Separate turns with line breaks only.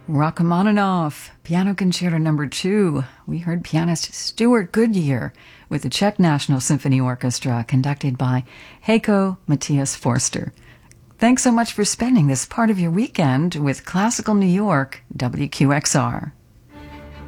Rachmaninoff, Piano Concerto No. 2. We heard pianist Stuart Goodyear with the Czech National Symphony Orchestra, conducted by Heiko Matthias Forster. Thanks so much for spending this part of your weekend with Classical New York, WQXR.